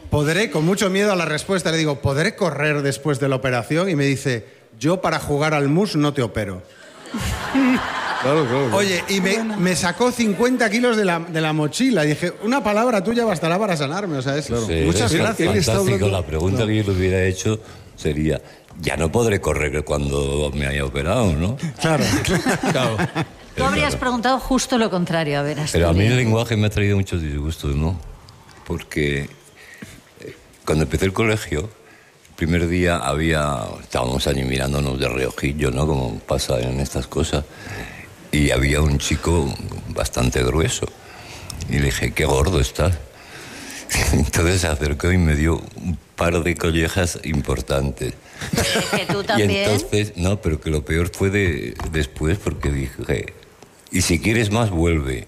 ¿podré, con mucho miedo a la respuesta, le digo, ¿podré correr después de la operación? Y me dice, yo para jugar al mus no te opero. Claro. Oye, y me sacó 50 kilos de la mochila. Y dije, una palabra tuya bastará para sanarme. O sea, es Claro. Sí, muchas es gracias. fantástico. La pregunta que yo le hubiera hecho sería, ya no podré correr cuando me haya operado, ¿no? Claro. Tú habrías preguntado justo lo contrario, a ver, Pero a mí Asturias. el lenguaje me ha traído muchos disgustos, ¿no? Porque cuando empecé el colegio, el primer día estábamos allí mirándonos de reojillo, ¿no? Como pasa en estas cosas. Y había un chico bastante grueso. Y le dije, qué gordo estás. Entonces se acercó y me dio un par de collejas importantes. Que tú también. Y entonces, no, pero que lo peor fue después, porque dije, y si quieres más, vuelve.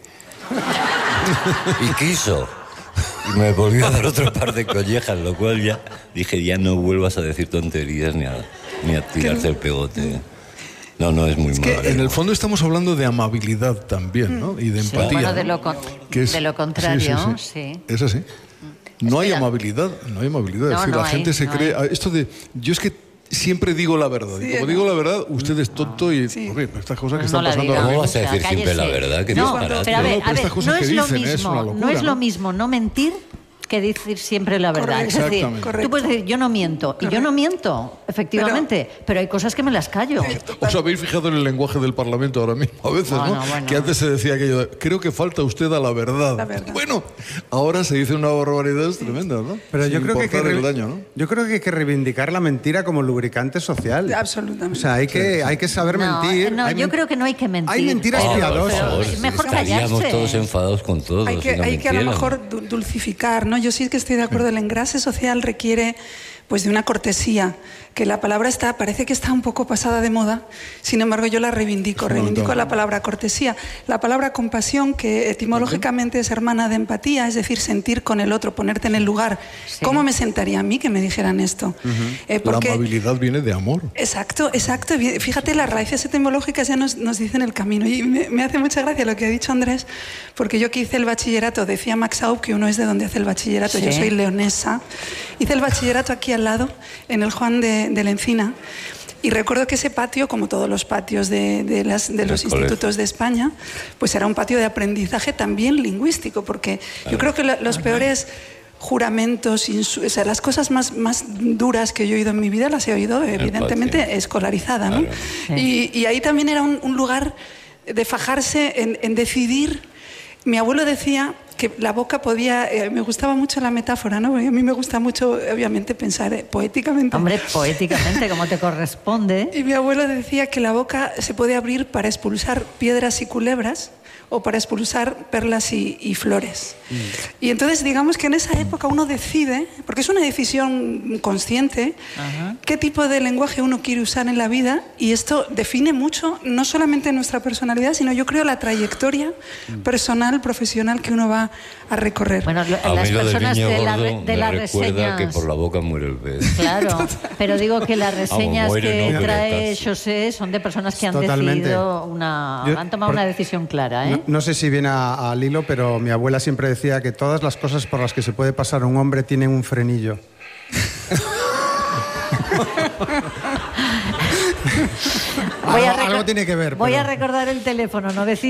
Y quiso. Y me volvió a dar otro par de collejas, lo cual ya dije, ya no vuelvas a decir tonterías ni a tirarte el pegote. No, es muy malo. En el fondo estamos hablando de amabilidad también, ¿no? Y de empatía. Bueno, ¿no? de lo contrario, sí. Es así. No hay Espera. amabilidad, no hay amabilidad. No, es decir, no la gente hay, se no cree... hay. Esto de... Yo es que siempre digo la verdad. Y como digo la verdad, usted es tonto y... Sí. Hombre, estas cosas que No están la pasando diga. ahora ¿Cómo mismo... vas a decir siempre la cállese. verdad? Que No, disparate. pero a ver, estas cosas no que es lo dicen, es una mismo, locura, no es lo ¿no? mismo no mentir que decir siempre la verdad. Correcto. Es decir, Exactamente. tú puedes decir, yo no miento, y yo no miento, efectivamente, pero hay cosas que me las callo. ¿Os habéis fijado en el lenguaje del Parlamento ahora mismo? A veces, Bueno, ¿no? bueno. Que antes se decía aquello de, creo que falta usted a la verdad. La verdad. Bueno, ahora se dice una barbaridad tremenda, ¿no? Pero yo Sin creo, importar el daño, ¿no? yo creo que hay que reivindicar la mentira como lubricante social. Absolutamente. O sea, hay que saber mentir. No, Hay yo men- creo que no hay que mentir. Hay mentiras Por piadosas. favor, mejor estaríamos callarse. todos enfadados con todos. Hay que, si no hay que a lo mintieran. mejor dulcificar, ¿no? Yo sí que estoy de acuerdo, el engrase social requiere pues de una cortesía, que la palabra parece que está un poco pasada de moda, sin embargo yo la reivindico la palabra cortesía. La palabra compasión, que etimológicamente es hermana de empatía, es decir, sentir con el otro, ponerte en el lugar. Sí. ¿Cómo me sentaría a mí que me dijeran esto? La amabilidad viene de amor. Exacto. Fíjate, las raíces etimológicas ya nos dicen el camino. Y me hace mucha gracia lo que ha dicho Andrés, porque yo que hice el bachillerato, decía Max Aub que uno es de donde hace el bachillerato, Sí. yo soy leonesa. Hice el bachillerato aquí al lado, en el Juan de la Encina. Y recuerdo que ese patio, como todos los patios de los institutos de España, pues era un patio de aprendizaje también lingüístico, porque yo creo que los peores juramentos, o sea, las cosas más duras que yo he oído en mi vida las he oído evidentemente escolarizada, ¿no? Claro. Y ahí también era un lugar de fajarse en decidir. Mi abuelo decía que la boca podía... me gustaba mucho la metáfora, ¿no? Porque a mí me gusta mucho, obviamente, pensar poéticamente. Hombre, poéticamente, como te corresponde. Y mi abuelo decía que la boca se puede abrir para expulsar piedras y culebras o para expulsar perlas y flores. Y entonces, digamos que en esa época uno decide, porque es una decisión consciente, qué tipo de lenguaje uno quiere usar en la vida, y esto define mucho, no solamente nuestra personalidad, sino yo creo la trayectoria personal, profesional que uno va a recorrer. Bueno, A las mí lo del personas niño de gordo me las recuerda que reseñas... por la boca muere el pez. Claro, pero digo que las reseñas muere, que no, pero trae estás- José son de personas que han Totalmente. decidido han tomado una decisión clara, ¿eh? No sé si viene al hilo, pero mi abuela siempre decía que todas las cosas por las que se puede pasar un hombre tienen un frenillo. Algo tiene que ver. Voy pero- a recordar el teléfono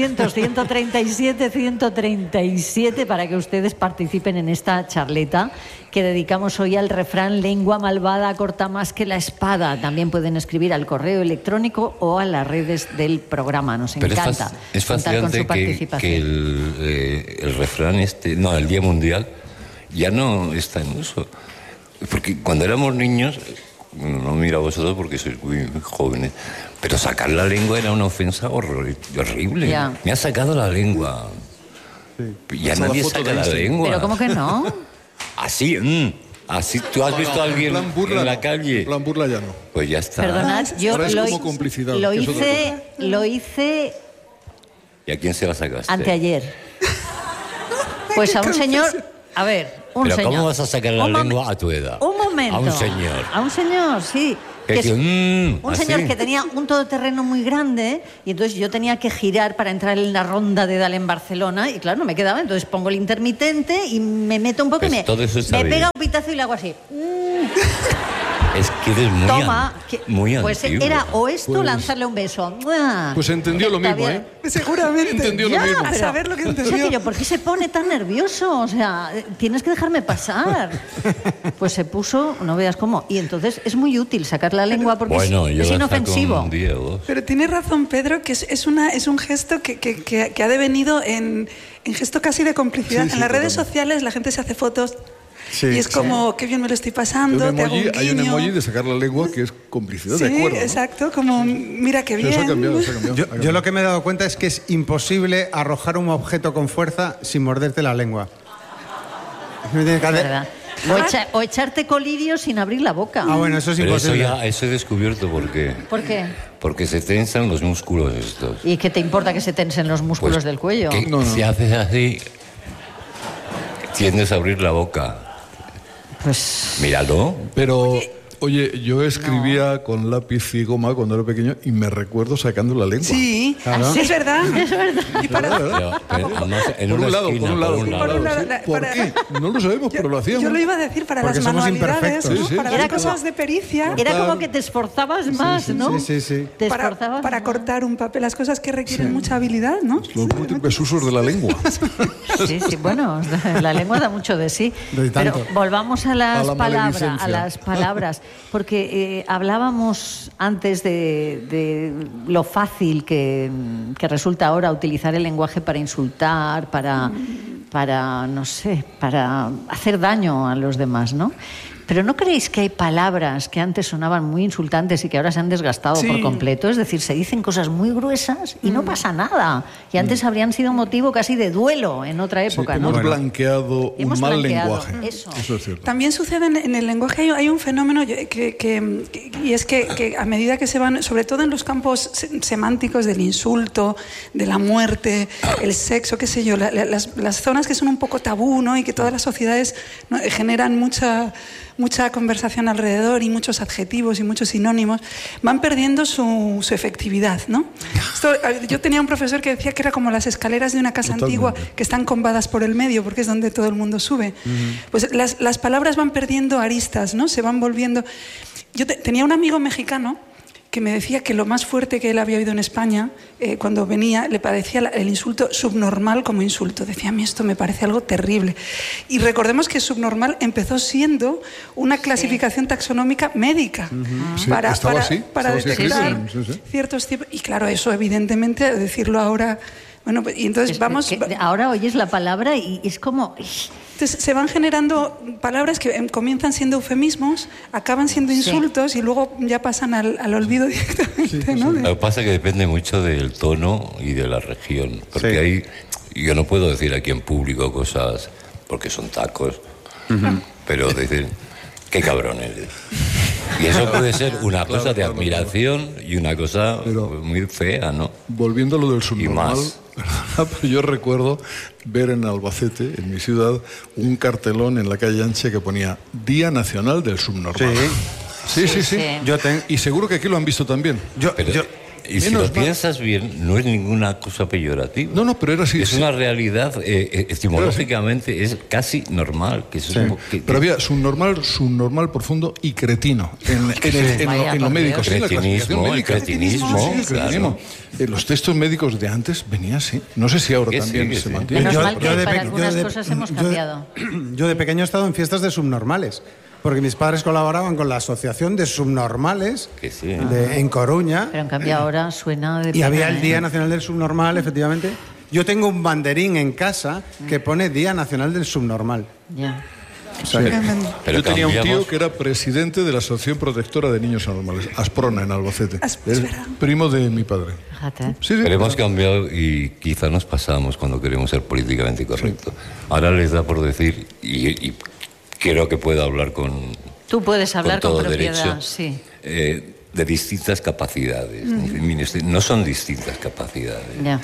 900-137-137 para que ustedes participen en esta charleta que dedicamos hoy al refrán lengua malvada corta más que la espada. También pueden escribir al correo electrónico o a las redes del programa. Nos Pero encanta es contar con fascinante su participación. que el refrán el Día Mundial, ya no está en uso. Porque cuando éramos niños, no miro a vosotros porque sois muy jóvenes, pero sacar la lengua era una ofensa horrible. Ya. Me ha sacado la lengua. Ya Esa nadie foto saca de la Instagram. lengua. Pero ¿cómo que no? Así, así. ¿Tú has visto a alguien En plan burla, en la no. calle? En plan burla ya no. Pues ya está. Perdonad, yo Ahora es lo, como complicidad, lo que es otra hice ¿Y a quién se la sacaste? anteayer. Pues a un señor... A ver, un Pero señor. ¿cómo vas a sacar la Un momen- lengua a tu edad? Un momento. A un señor. A un señor, sí. Que que es decía, un así. señor que tenía un todoterreno muy grande y entonces yo tenía que girar para entrar en la ronda de Dale en Barcelona y claro, no me quedaba, entonces pongo el intermitente y me meto un poco Pues y todo eso está me bien. pega un pitazo y le hago así. Es que eres muy, Toma, muy pues antiguo. era o esto Pues- lanzarle un beso. ¡Mua! Pues entendió lo Está mismo, bien. ¿eh? Seguramente. Entendió lo Ya, mismo. A pero- saber lo que O sea, entendió. que yo, ¿por qué se pone tan nervioso? O sea, tienes que dejarme pasar. Pues se puso, no veas cómo. Y entonces es muy útil sacar la lengua porque Bueno, yo es la saco inofensivo. un día o dos. Pero tiene razón Pedro, que es un gesto que ha devenido en gesto casi de complicidad. Sí, sí, en las redes totalmente. sociales la gente se hace fotos Sí, y es como, qué bien me lo estoy pasando, te hago un Hay un guiño. emoji de sacar la lengua que es complicidad, Sí, de acuerdo. ¿no? exacto, como, mira qué Pero bien. eso ha cambiado, eso ha cambiado. Yo, ha cambiado. yo lo que me he dado cuenta es que es imposible arrojar un objeto con fuerza sin morderte la lengua. Me tienes que hacer- ¿Verdad? O echarte colirio sin abrir la boca. Ah, bueno, eso es Pero eso imposible. he descubierto por qué. ¿Por qué? Porque se tensan los músculos estos. ¿Y qué te importa que se tensen los músculos Pues, del cuello? que si haces así, tiendes a abrir la boca. Pues Míralo. Pero, oye, yo escribía con lápiz y goma cuando era pequeño y me recuerdo sacando la lengua. Sí, Claro. es verdad. Y para, Pero además, en Por una un lado, esquina, por un lado, por un por lado. un lado. lado. Sí. ¿Por qué? No lo sabemos, pero lo hacíamos. yo lo iba a decir para Porque las somos manualidades, imperfectos. ¿no? Sí, sí. Para Era las como- cosas de pericia. era como que te esforzabas más, ¿no? Sí, sí, sí. Te Para, esforzabas para más. cortar un papel, las cosas que requieren mucha habilidad, ¿no? Los múltiples usos de la lengua. Sí, sí, bueno, la lengua da mucho de sí. De tanto. Pero volvamos a las A la palabras, maledicencia. a las palabras, porque hablábamos antes de lo fácil que resulta ahora utilizar el lenguaje para insultar, para no sé, para hacer daño a los demás, ¿no? Pero ¿no creéis que hay palabras que antes sonaban muy insultantes y que ahora se han desgastado Sí. por completo? Es decir, se dicen cosas muy gruesas y no pasa nada. Y antes habrían sido motivo casi de duelo en otra Sí, época, ¿no? hemos blanqueado Hemos un mal blanqueado, lenguaje. eso. es cierto. También sucede en el lenguaje, hay un fenómeno y es que a medida que se van, sobre todo en los campos semánticos del insulto, de la muerte, el sexo, qué sé yo, las zonas que son un poco tabú, ¿no? Y que todas las sociedades, ¿no?, generan mucha conversación alrededor y muchos adjetivos y muchos sinónimos, van perdiendo su efectividad, ¿no? Yo tenía un profesor que decía que era como las escaleras de una casa Totalmente. antigua que están combadas por el medio, porque es donde todo el mundo sube. Pues las palabras van perdiendo aristas, ¿no? Se van volviendo... Yo tenía un amigo mexicano que me decía que lo más fuerte que él había oído en España, cuando venía, le parecía el insulto subnormal como insulto. Decía, a mí esto me parece algo terrible. Y recordemos que subnormal empezó siendo una clasificación taxonómica médica Sí, estaba así, para estaba así detectar escrito, sí, sí. ciertos tipos. Y claro, eso evidentemente, decirlo ahora... Bueno, y entonces vamos... Que ahora oyes la palabra y es como... Entonces se van generando palabras que comienzan siendo eufemismos, acaban siendo insultos y luego ya pasan al olvido directamente, ¿no? Lo que pasa es que depende mucho del tono y de la región. Porque Sí. hay, yo no puedo decir aquí en público cosas porque son tacos, pero decir, qué cabrón eres. Y eso puede ser una cosa de admiración y una cosa Pero- muy fea, ¿no? Volviendo a lo del subnormal, más. pero yo recuerdo ver en Albacete, en mi ciudad, un cartelón en la calle Ancha que ponía Día Nacional del Subnormal. Sí, sí, sí. sí. Y seguro que aquí lo han visto también. Pero, y si menos lo mal. piensas bien, no es ninguna cosa peyorativa. No, pero era así. Es sí. una realidad, etimológicamente es casi normal. Que eso es un que- Pero había subnormal profundo y cretino en Vaya, lo por médico. Dios. Sí, en la clasificación Cretinismo, el médica. cretinismo, Sí, el claro. cretinismo. Los textos médicos de antes venía así. No sé si ahora Que sí, también que se sí. mantiene. Menos Yo- mal que yo de para pe- algunas yo de- cosas hemos yo de- cambiado. Yo de pequeño he estado en fiestas de subnormales, porque mis padres colaboraban con la Asociación de Subnormales Que sí. en Coruña, Pero en cambio ahora suena de y pena, había el ¿eh? Día Nacional del Subnormal, efectivamente. Yo tengo un banderín en casa que pone Día Nacional del Subnormal. Ya. O sea que- Pero Yo tenía un tío cambiamos- que era presidente de la Asociación Protectora de Niños Anormales, Asprona, en Albacete. Es Es verdad. primo de mi padre. Fíjate. Sí, sí. Pero hemos cambiado y quizá nos pasamos cuando queremos ser políticamente correctos. Ahora les da por decir, y quiero que pueda hablar con Tú puedes hablar con, todo propiedad, derecho, sí. de distintas capacidades. No son distintas capacidades. Ya.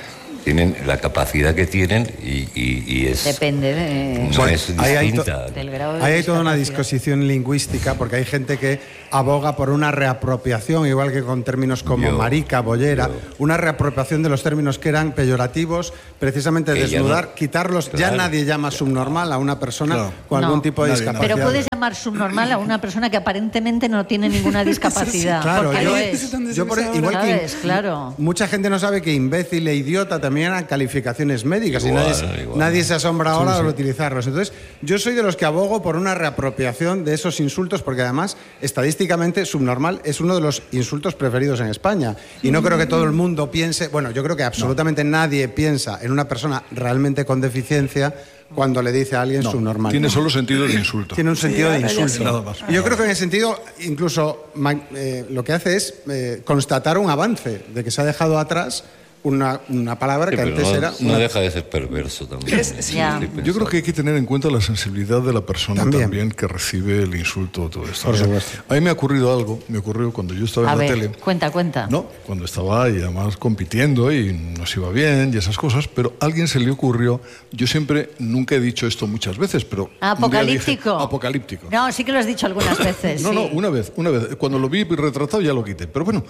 tienen la capacidad que tienen y es... Depende de... No es distinta. del grado de Ahí hay toda una discapacidad. discusión lingüística, porque hay gente que aboga por una reapropiación, igual que con términos como marica, bollera, una reapropiación de los términos que eran peyorativos, precisamente Que ya desnudar, no- quitarlos. Claro. Ya nadie llama subnormal a una persona con algún No. tipo de Nadie, discapacidad. Pero puedes llamar subnormal a una persona que aparentemente no tiene ninguna discapacidad. Claro, porque yo- lo Es es. donde yo se por- usa igual ahora. que ¿Sabes? Claro. mucha gente no sabe que imbécil e idiota también eran calificaciones médicas Igual, y igual. nadie se asombra ahora de utilizarlos. Entonces, yo soy de los que abogo por una reapropiación de esos insultos, porque además, estadísticamente, subnormal es uno de los insultos preferidos en España. Y no creo que todo el mundo piense, bueno, yo creo que absolutamente nadie piensa en una persona realmente con deficiencia cuando le dice a alguien No, subnormal. tiene solo sentido de insulto. Tiene un sentido de ahora ya insulto. sí. Nada más. Y yo creo que en ese sentido, incluso lo que hace es constatar un avance de que se ha dejado atrás una palabra Sí, que pero antes no, era no una... deja de ser perverso también. Sí. Ya. Yo creo que hay que tener en cuenta la sensibilidad de la persona También. también que recibe el insulto o todo esto. Por Mira, supuesto. A mí me ha ocurrido algo, me ocurrió cuando yo estaba A en la ver, tele. cuenta. No, cuando estaba y además compitiendo y nos iba bien y esas cosas, pero a alguien se le ocurrió, yo siempre, nunca he dicho esto muchas veces, pero... un día dije, Apocalíptico. apocalíptico. No, sí que lo has dicho algunas veces. No, sí. no, una vez. Cuando lo vi retratado ya lo quité. Pero bueno,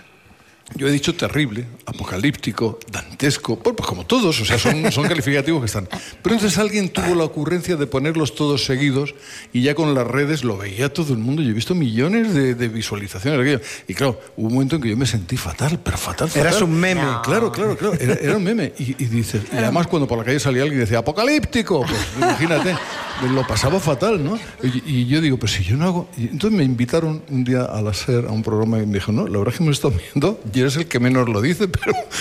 yo he dicho terrible, apocalíptico, dantesco, pues como todos, o sea, son calificativos que están. Pero entonces alguien tuvo la ocurrencia de ponerlos todos seguidos y ya con las redes lo veía todo el mundo. Yo he visto millones de visualizaciones de aquello. Y claro, hubo un momento en que yo me sentí fatal, pero fatal. Eras un meme. No. Claro. Era un meme. Y dices, y además cuando por la calle salía alguien y decía, apocalíptico, pues imagínate, lo pasaba fatal, ¿no? Y yo digo, pues si yo no hago... Y entonces me invitaron un día a la SER a un programa y me dijo, no, la verdad es que me estoy viendo y eres el que menos lo dice,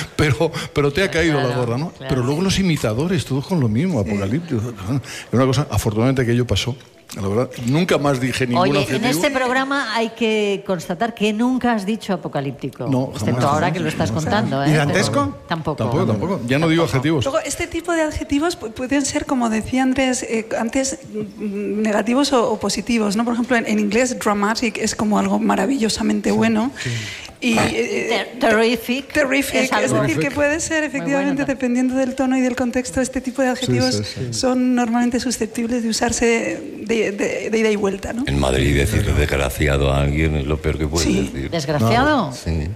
pero te ha caído Claro, la gorra, ¿no? claro. Pero luego los imitadores, todos con lo mismo, apocalíptico. Era una cosa, afortunadamente aquello pasó. La verdad, nunca más dije ningún Oye, adjetivo. en este programa hay que constatar que nunca has dicho apocalíptico. No, excepto jamás, ahora jamás. que lo estás contando. ¿Y ¿eh? dantesco? Pero Tampoco. Tampoco. Ya no digo adjetivos. Luego, este tipo de adjetivos pueden ser, como decía Andrés antes, negativos o positivos, ¿no? Por ejemplo, en inglés, dramatic es como algo maravillosamente bueno. Y, Terrific. terrific, es es, algo- decir, que puede ser, efectivamente, bueno. dependiendo del tono y del contexto, este tipo de adjetivos son normalmente susceptibles de usarse de ida y vuelta, ¿no? En Madrid decir desgraciado a alguien es lo peor que puedes Sí. decir. ¿Desgraciado? Sí.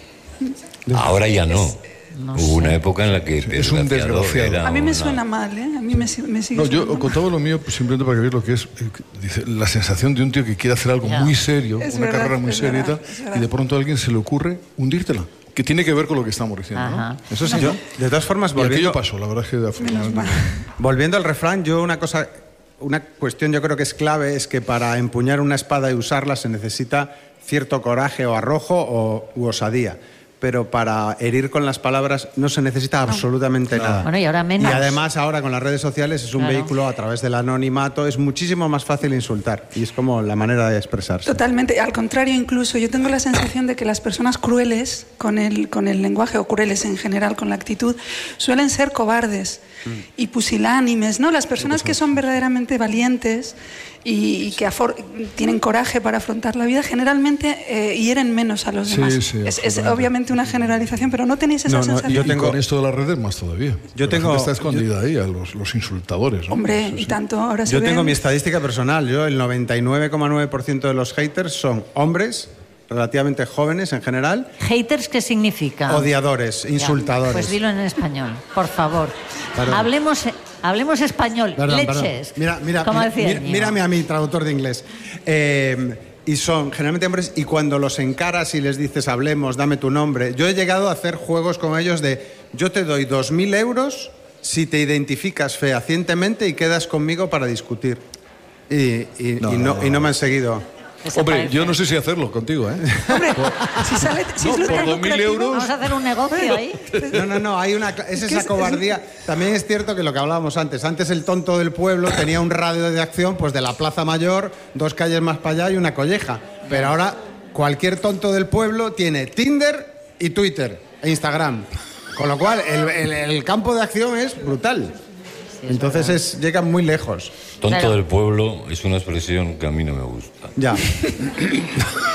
Ahora ya no. Hubo una época en la que es un desgraciado. era A mí me una- suena mal, ¿eh? A mí me sigue No, yo sonando contaba lo mío pues, simplemente para que veáis lo que es dice, la sensación de un tío que quiere hacer algo Ya. muy serio, Es una verdad, carrera muy es seria verdad, y es tal, verdad. y de pronto a alguien se le ocurre hundírtela, que tiene que ver con lo que estamos diciendo. Ajá. ¿no? Eso sí, Yo, ¿no? de todas formas, Y aquello volviendo, pasó, la verdad es que afortunadamente. volviendo al refrán, yo una cuestión yo creo que es clave es que para empuñar una espada y usarla se necesita cierto coraje o arrojo u osadía. Pero para herir con las palabras no se necesita absolutamente nada. Bueno, y ahora menos. Y además ahora con las redes sociales es un Claro. vehículo a través del anonimato, es muchísimo más fácil insultar y es como la manera de expresarse. Totalmente, al contrario, incluso yo tengo la sensación de que las personas crueles con el lenguaje, o crueles en general con la actitud, suelen ser cobardes y pusilánimes, ¿no? Las personas que son verdaderamente valientes y que tienen coraje para afrontar la vida, generalmente hieren menos a los Sí, demás. sí, es absolutamente. obviamente una generalización, pero no tenéis esa No, sensación. yo Y tengo- con esto de las redes más todavía. Yo La tengo- gente está escondida ahí, a los insultadores. ¿no? Hombre, Sí, y sí. tanto ahora se Yo tengo ven- mi estadística personal. Yo el 99,9% de los haters son hombres, relativamente jóvenes en general, ¿Haters qué significa? odiadores, Ya, insultadores. Pues dilo en español, por favor. Perdón. Hablemos español. Perdón, Leches. perdón. Mira, Como decía mira, Íñigo. mírame a mi traductor de inglés. Y son generalmente hombres, y cuando los encaras y les dices hablemos, dame tu nombre. Yo he llegado a hacer juegos con ellos de yo te doy 2.000 euros si te identificas fehacientemente y quedas conmigo para discutir. Y no me han seguido. Hombre, Desaparece. yo no sé si hacerlo contigo, ¿eh? Hombre, si No, es por 2.000 lucrativo, euros. Vamos a hacer un negocio ahí. No, es esa cobardía. También es cierto que lo que hablábamos antes. Antes el tonto del pueblo tenía un radio de acción pues de la Plaza Mayor, 2 calles más para allá y una colleja. Pero ahora cualquier tonto del pueblo tiene Tinder y Twitter e Instagram. Con lo cual el campo de acción es brutal. Entonces llegan muy lejos. Tonto Claro. del pueblo es una expresión que a mí no me gusta. Ya.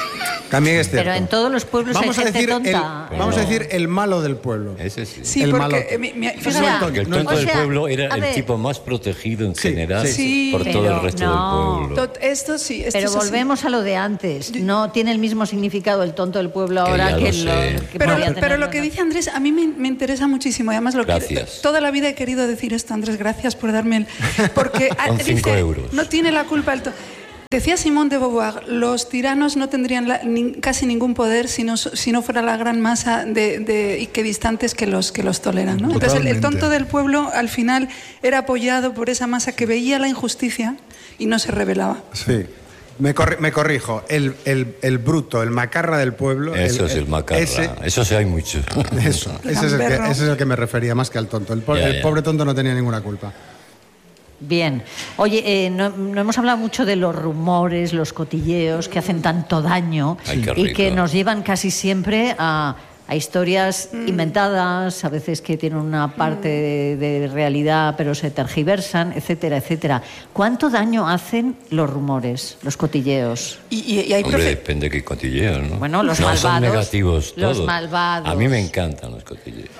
También es cierto. Pero en todos los pueblos vamos hay a gente decir tonta. Vamos a decir el malo del pueblo. Ese sí. Sí, El porque malote. Que el tonto o del sea, pueblo era a el ver. tipo más protegido en general sí. por todo el Pero resto no. del pueblo. Esto sí, esto Pero es así. volvemos a lo de antes. No tiene el mismo significado el tonto del pueblo Que ahora ya que lo lo sé. que Pero, podía pero tenerlo, lo que ¿no? dice Andrés a mí me interesa muchísimo. Además, Gracias. toda la vida he querido decir esto, Andrés. Gracias por darme el... Porque Son 5 euros. no tiene la culpa el... Decía Simone de Beauvoir, los tiranos no tendrían casi ningún poder si no fuera la gran masa y que distantes que los toleran, ¿no? Entonces el tonto del pueblo al final era apoyado por esa masa que veía la injusticia y no se rebelaba. Sí. Me corrijo. El bruto, el macarra del pueblo. Eso es el macarra. Eso sí hay mucho. Ese es el que me refería más que al tonto. El pobre tonto no tenía ninguna culpa. Bien. Oye, no hemos hablado mucho de los rumores, los cotilleos que hacen tanto daño. Ay, qué y rico. que nos llevan casi siempre a historias inventadas, a veces que tienen una parte de realidad pero se tergiversan, etcétera, etcétera. ¿Cuánto daño hacen los rumores, los cotilleos? Y hay Hombre, depende de qué cotilleos, ¿no? Bueno, los no malvados. son negativos todos. Los malvados. A mí me encantan los cotilleos.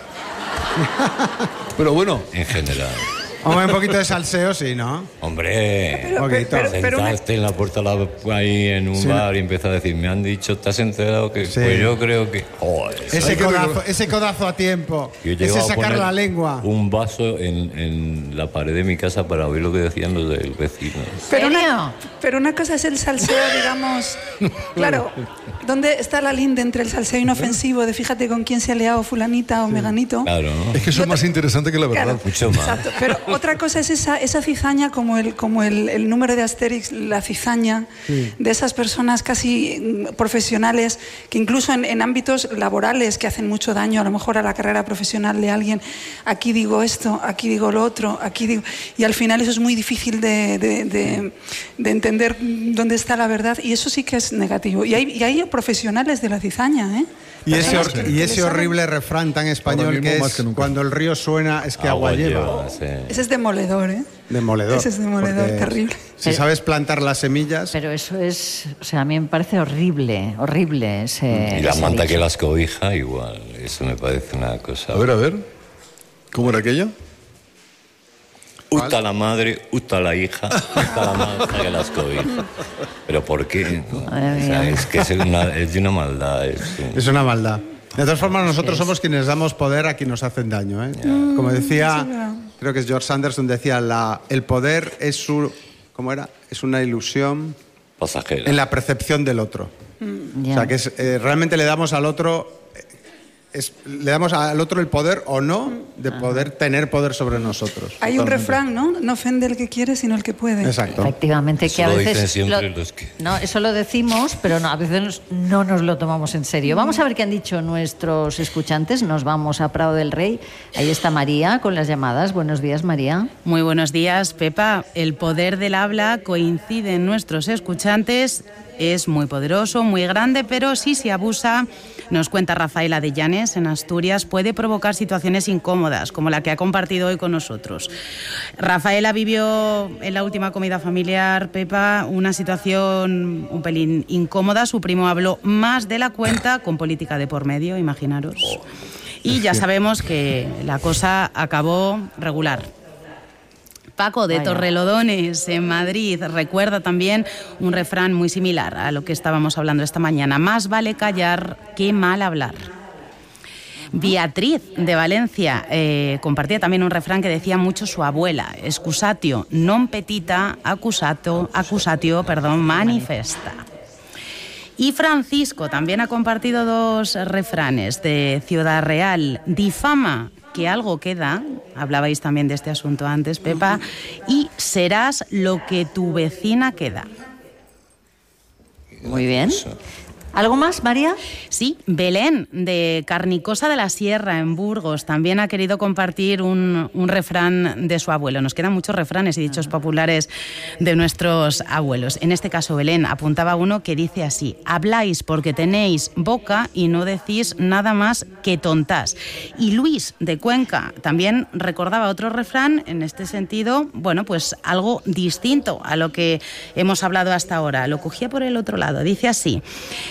Pero bueno, En general. Hombre, un poquito de salseo, sí, ¿no? Hombre, pero sentaste en la puerta ahí en un bar y empezó a decir, me han dicho, ¿te has enterado que? Sí. Pues yo creo que... Joder, Ese codazo a tiempo. yo Ese llegaba a sacar poner la lengua. un vaso en la pared de mi casa para oír lo que decían los del vecino. Pero una cosa es el salseo, digamos... Claro, ¿dónde está la linde entre el salseo inofensivo de fíjate con quién se ha liado fulanita o meganito? Claro, ¿no? es que eso es más interesante que la verdad. Claro, Mucho más. Exacto. Pero otra cosa es esa cizaña, como el número de Asterix, la cizaña de esas personas casi profesionales que incluso en ámbitos laborales que hacen mucho daño a lo mejor a la carrera profesional de alguien. Aquí digo esto, aquí digo lo otro, aquí digo... Y al final eso es muy difícil de entender dónde está la verdad y eso sí que es negativo. Y hay profesionales de la cizaña, ¿eh? Y ese horrible refrán tan español Ahora mismo que más es que nunca. cuando el río suena es que agua lleva. Sí. Ese es demoledor, ¿eh? Demoledor. Ese es demoledor, Porque terrible. Si sabes plantar las semillas... Pero eso es, o sea, a mí me parece horrible ese. Y la ese manta dicho. que las cobija, igual. Eso me parece una cosa... A ver. ¿Cómo era aquello? Uta la madre, uta la hija, uta la manta que las cobija. ¿Pero por qué? Madre O sea, mía. es que es de una maldad. Es una maldad. De todas formas, nosotros somos quienes damos poder a quienes nos hacen daño. ¿eh? Como decía, creo que es George Anderson, decía, el poder es ¿cómo era? Es una ilusión Pasajera. en la percepción del otro. Ya. O sea, que realmente le damos al otro... le damos al otro el poder o no de poder tener poder sobre nosotros. Hay un Totalmente. refrán, ¿no? No ofende el que quiere, sino el que puede. Exacto. Efectivamente, Eso que a lo veces. dicen siempre los que- No, eso lo decimos, pero no, a veces no nos lo tomamos en serio. Vamos a ver qué han dicho nuestros escuchantes. Nos vamos a Prado del Rey. Ahí está María con las llamadas. Buenos días, María. Muy buenos días, Pepa. El poder del habla, coincide en nuestros escuchantes, es muy poderoso, muy grande, pero si se abusa, nos cuenta Rafaela de Llanes, en Asturias, puede provocar situaciones incómodas, como la que ha compartido hoy con nosotros. Rafaela vivió en la última comida familiar, Pepa, una situación un pelín incómoda. Su primo habló más de la cuenta, con política de por medio, imaginaros. Y ya sabemos que la cosa acabó regular. Paco de Vaya. Torrelodones, en Madrid, recuerda también un refrán muy similar a lo que estábamos hablando esta mañana. Más vale callar que mal hablar. Beatriz de Valencia compartía también un refrán que decía mucho su abuela: excusatio non petita, accusatio, manifesta. Y Francisco también ha compartido dos refranes de Ciudad Real: difama que algo queda, hablabais también de este asunto antes, Pepa, y serás lo que tu vecina queda. Muy bien. ¿Algo más, María? Sí, Belén, de Carnicosa de la Sierra, en Burgos, también ha querido compartir un refrán de su abuelo. Nos quedan muchos refranes y dichos populares de nuestros abuelos. En este caso, Belén apuntaba uno que dice así: habláis porque tenéis boca y no decís nada más que tontás. Y Luis, de Cuenca, también recordaba otro refrán en este sentido, bueno, pues algo distinto a lo que hemos hablado hasta ahora. Lo cogía por el otro lado. Dice así: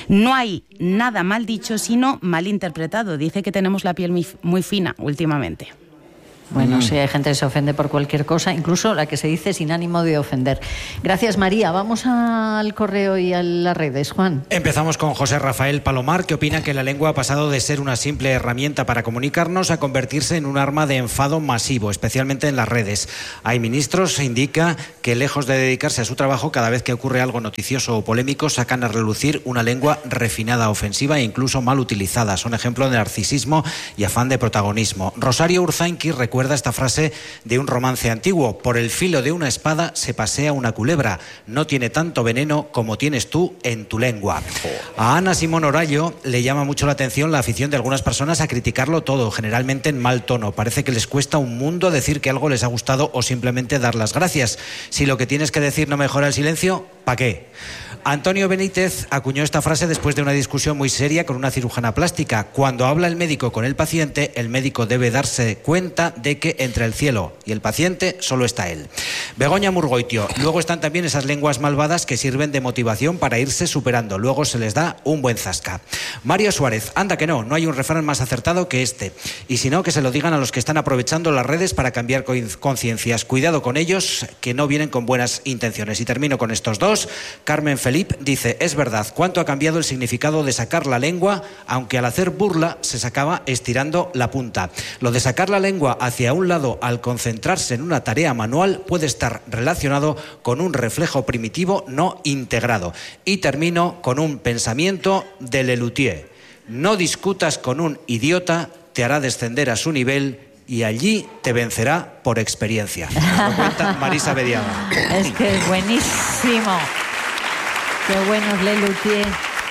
No hay nada mal dicho, sino mal interpretado. Dice que tenemos la piel muy fina últimamente. Bueno, sí, hay gente que se ofende por cualquier cosa, incluso la que se dice sin ánimo de ofender. Gracias, María. Vamos al correo y a las redes, Juan. Empezamos con José Rafael Palomar, que opina que la lengua ha pasado de ser una simple herramienta para comunicarnos a convertirse en un arma de enfado masivo, especialmente en las redes. Hay ministros, indica, que lejos de dedicarse a su trabajo, cada vez que ocurre algo noticioso o polémico, sacan a relucir una lengua refinada, ofensiva e incluso mal utilizada. Son ejemplo de narcisismo y afán de protagonismo. Rosario Urzainqui recuerda esta frase de un romance antiguo: por el filo de una espada se pasea una culebra, no tiene tanto veneno como tienes tú en tu lengua. A Ana Simón Orallo le llama mucho la atención la afición de algunas personas a criticarlo todo, generalmente en mal tono. Parece que les cuesta un mundo decir que algo les ha gustado o simplemente dar las gracias. Si lo que tienes que decir no mejora el silencio, ¿para qué? Antonio Benítez acuñó esta frase después de una discusión muy seria con una cirujana plástica. Cuando habla el médico con el paciente, el médico debe darse cuenta de que entre el cielo y el paciente solo está él. Begoña Murgoitio: luego están también esas lenguas malvadas que sirven de motivación para irse superando. Luego se les da un buen zasca. Mario Suárez: anda que no hay un refrán más acertado que este. Y si no, que se lo digan a los que están aprovechando las redes para cambiar conciencias. Cuidado con ellos, que no vienen con buenas intenciones. Y termino con estos dos. Carmen Felipe dice: es verdad, cuánto ha cambiado el significado de sacar la lengua, aunque al hacer burla se sacaba estirando la punta. Lo de sacar la lengua hacia un lado al concentrarse en una tarea manual puede estar relacionado con un reflejo primitivo no integrado. Y termino con un pensamiento de Lelutier: no discutas con un idiota, te hará descender a su nivel y allí te vencerá por experiencia. Nos lo cuenta Marisa Bediaga. Es que es buenísimo. Qué bueno es Lelutier.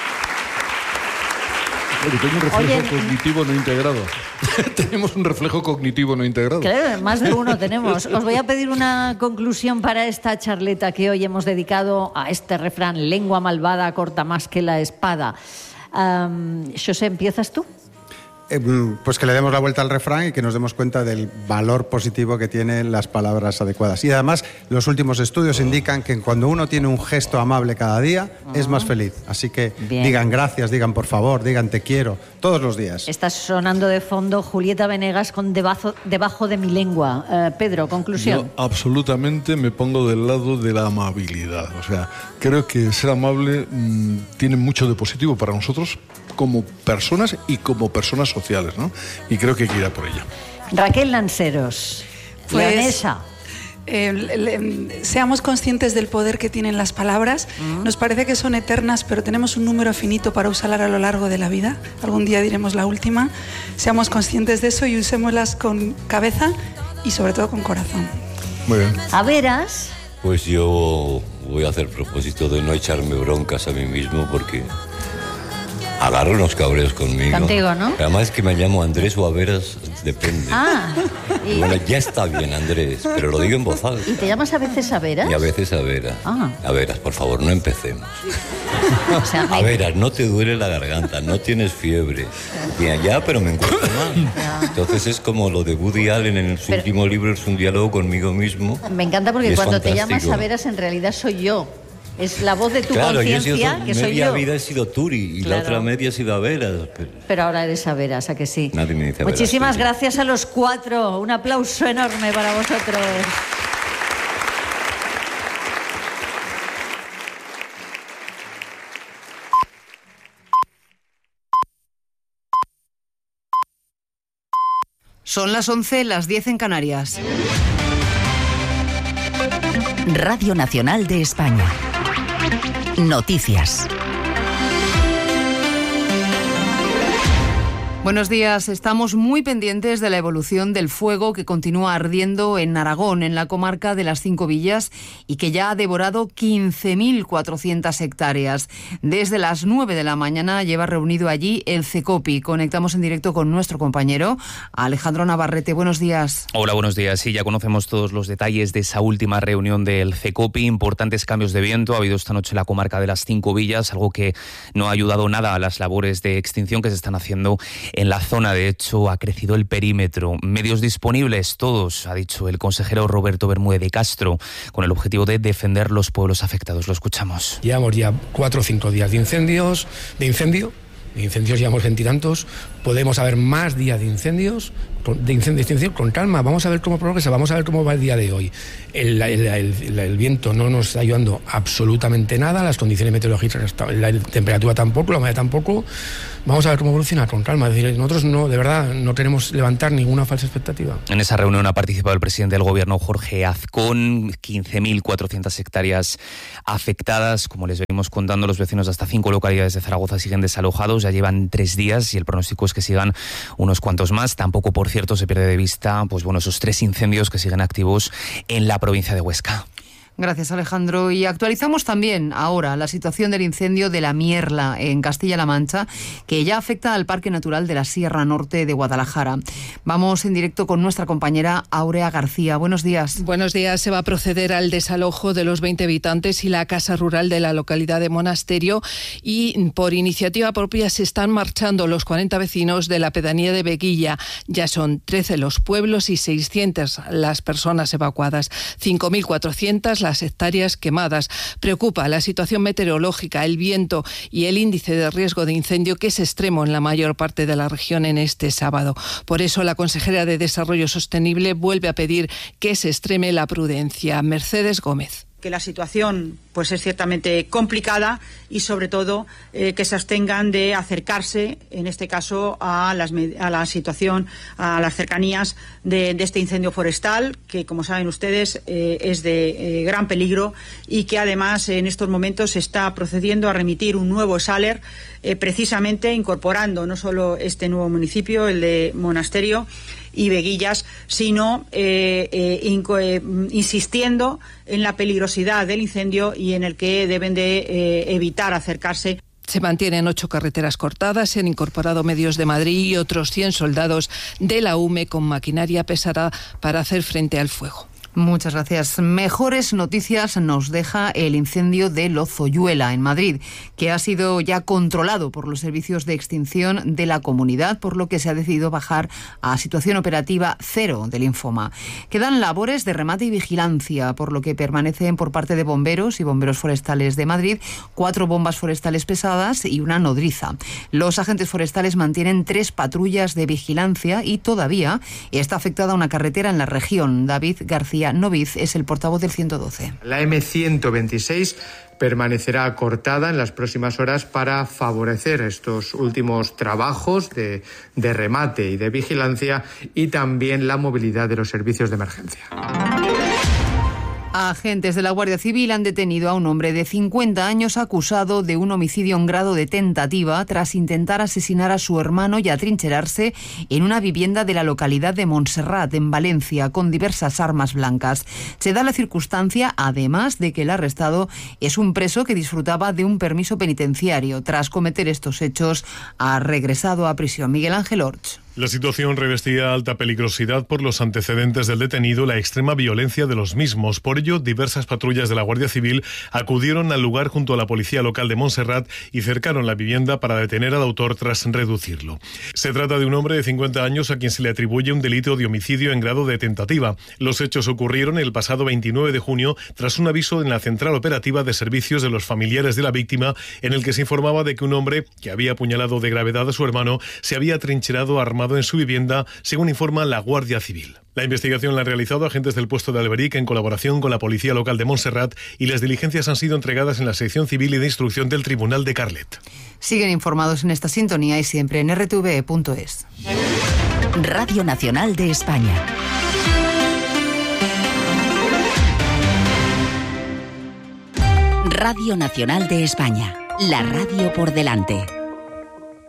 Tengo un reflejo cognitivo no integrado. Tenemos un reflejo cognitivo no integrado. Claro, más de uno tenemos. Os voy a pedir una conclusión para esta charleta que hoy hemos dedicado a este refrán: lengua malvada corta más que la espada. José, ¿empiezas tú? Pues que le demos la vuelta al refrán y que nos demos cuenta del valor positivo que tienen las palabras adecuadas. Y además, los últimos estudios indican que cuando uno tiene un gesto amable cada día, es más feliz. Así que digan gracias, digan por favor, digan te quiero, todos los días. Está sonando de fondo Julieta Venegas con debajo de mi lengua. Pedro, conclusión. Yo absolutamente me pongo del lado de la amabilidad. O sea, creo que ser amable tiene mucho de positivo para nosotros como personas y como personas sociales, ¿no? Y creo que hay que ir a por ello. Raquel Lanceros, leonesa. Seamos conscientes del poder que tienen las palabras. Nos parece que son eternas, pero tenemos un número finito para usarlas a lo largo de la vida. Algún día diremos la última. Seamos conscientes de eso y usémoslas con cabeza y sobre todo con corazón. Muy bien. ¿A veras? Pues yo voy a hacer propósito de no echarme broncas a mí mismo, porque agarro unos cabreos conmigo. Contigo, ¿no? Además es que me llamo Andrés o Averas, depende. Y bueno, ya está bien, Andrés, pero lo digo en voz alta. ¿Y te llamas a veces Averas? Y a veces Averas. Averas, por favor, no empecemos. O sea, Averas, no te duele la garganta, no tienes fiebre. Ya, pero me encuentro mal. Entonces es como lo de Woody Allen en su último libro, es un diálogo conmigo mismo. Me encanta porque cuando te llamas fantástico. Averas, en realidad soy yo. Es la voz de tu claro, conciencia, que soy yo. Media vida he sido Turi y la otra media he sido Averas. Pero ahora eres Averas, ¿a que sí? Nadie me dice Averas. Muchísimas gracias a los cuatro. Un aplauso enorme para vosotros. Son las 11, las 10 en Canarias. Radio Nacional de España. Noticias. Buenos días. Estamos muy pendientes de la evolución del fuego que continúa ardiendo en Aragón, en la comarca de las Cinco Villas, y que ya ha devorado 15.400 hectáreas. Desde las 9 de la mañana lleva reunido allí el CECOPI. Conectamos en directo con nuestro compañero Alejandro Navarrete. Buenos días. Hola, buenos días. Sí, ya conocemos todos los detalles de esa última reunión del CECOPI. Importantes cambios de viento ha habido esta noche en la comarca de las Cinco Villas, algo que no ha ayudado nada a las labores de extinción que se están haciendo en la zona. De hecho, ha crecido el perímetro. Medios disponibles, todos, ha dicho el consejero Roberto Bermúdez de Castro, con el objetivo de defender los pueblos afectados. Lo escuchamos. Llevamos ya 4 o 5 días de incendio, llevamos 20 y tantos, podemos haber más días de incendios con calma, vamos a ver cómo progresa, vamos a ver cómo va el día de hoy. El viento no nos está ayudando absolutamente nada, las condiciones meteorológicas, la temperatura tampoco, la humedad tampoco, vamos a ver cómo evoluciona con calma. Es decir, nosotros no, de verdad, no tenemos que levantar ninguna falsa expectativa. En esa reunión ha participado el presidente del Gobierno, Jorge Azcón. 15.400 hectáreas afectadas. Como les venimos contando, los vecinos de hasta 5 localidades de Zaragoza siguen desalojados. Ya llevan 3 días y el pronóstico es que sigan unos cuantos más. Tampoco, por cierto, se pierde de vista esos 3 incendios que siguen activos en la provincia de Huesca. Gracias, Alejandro. Y actualizamos también ahora la situación del incendio de la Mierla en Castilla-La Mancha, que ya afecta al Parque Natural de la Sierra Norte de Guadalajara. Vamos en directo con nuestra compañera Aurea García. Buenos días. Buenos días. Se va a proceder al desalojo de los 20 habitantes y la casa rural de la localidad de Monasterio, y por iniciativa propia se están marchando los 40 vecinos de la pedanía de Veguilla. Ya son 13 los pueblos y 600 las personas evacuadas, 5.400 las hectáreas quemadas. Preocupa la situación meteorológica, el viento y el índice de riesgo de incendio, que es extremo en la mayor parte de la región en este sábado. Por eso la consejera de Desarrollo Sostenible vuelve a pedir que se extreme la prudencia. Mercedes Gómez. Que la situación pues es ciertamente complicada y sobre todo que se abstengan de acercarse, en este caso, a la situación, a las cercanías de este incendio forestal, que, como saben ustedes, es de gran peligro, y que además en estos momentos se está procediendo a remitir un nuevo SALER, precisamente incorporando no solo este nuevo municipio, el de Monasterio y Veguillas, sino insistiendo en la peligrosidad del incendio y en el que deben de evitar acercarse. Se mantienen 8 carreteras cortadas, se han incorporado medios de Madrid y otros 100 soldados de la UME con maquinaria pesada para hacer frente al fuego. Muchas gracias. Mejores noticias nos deja el incendio de Lozoyuela, en Madrid, que ha sido ya controlado por los servicios de extinción de la comunidad, por lo que se ha decidido bajar a situación operativa 0 del Infoma. Quedan labores de remate y vigilancia, por lo que permanecen por parte de bomberos y bomberos forestales de Madrid 4 bombas forestales pesadas y una nodriza. Los agentes forestales mantienen 3 patrullas de vigilancia y todavía está afectada una carretera en la región. David García Noviz es el portavoz del 112. La M126 permanecerá cortada en las próximas horas para favorecer estos últimos trabajos de remate y de vigilancia, y también la movilidad de los servicios de emergencia. Agentes de la Guardia Civil han detenido a un hombre de 50 años acusado de un homicidio en grado de tentativa tras intentar asesinar a su hermano y atrincherarse en una vivienda de la localidad de Montserrat, en Valencia, con diversas armas blancas. Se da la circunstancia, además, de que el arrestado es un preso que disfrutaba de un permiso penitenciario. Tras cometer estos hechos, ha regresado a prisión. Miguel Ángel Orch. La situación revestía alta peligrosidad por los antecedentes del detenido y la extrema violencia de los mismos. Por ello, diversas patrullas de la Guardia Civil acudieron al lugar junto a la policía local de Montserrat y cercaron la vivienda para detener al autor tras reducirlo. Se trata de un hombre de 50 años a quien se le atribuye un delito de homicidio en grado de tentativa. Los hechos ocurrieron el pasado 29 de junio tras un aviso en la central operativa de servicios de los familiares de la víctima, en el que se informaba de que un hombre que había apuñalado de gravedad a su hermano se había atrincherado armado en su vivienda, según informa la Guardia Civil. La investigación la han realizado agentes del puesto de Alberic en colaboración con la Policía Local de Montserrat, y las diligencias han sido entregadas en la sección civil y de instrucción del Tribunal de Carlet. Siguen informados en esta sintonía y siempre en rtv.es. Radio Nacional de España. Radio Nacional de España. La radio por delante.